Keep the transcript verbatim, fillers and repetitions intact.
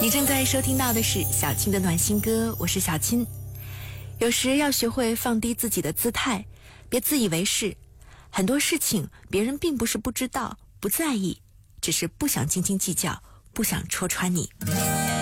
你正在收听到的是小青的暖心歌，我是小青。有时要学会放低自己的姿态，别自以为是。很多事情别人并不是不知道不在意，只是不想斤斤计较，不想戳穿你。